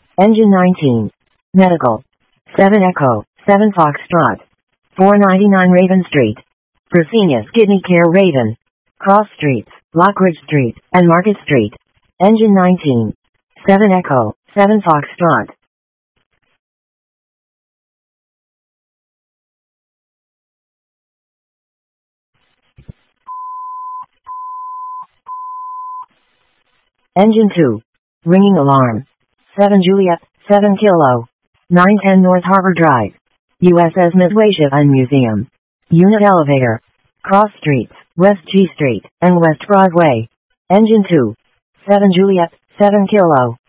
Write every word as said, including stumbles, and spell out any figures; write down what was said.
Engine nineteen. Medical. seven Echo, seven Foxtrot. four ninety-nine Raven Street. Fresenius Kidney Care Raven. Cross Streets, Lockridge Street, and Market Street. Engine nineteen. seven Echo, seven Foxtrot. Engine two. Ringing alarm. seven Juliet, seven Kilo. nine ten North Harbor Drive. U S S Midway Ship and Museum. Unit elevator. Cross Streets, West G Street, and West Broadway. Engine two. seven Juliet, seven Kilo.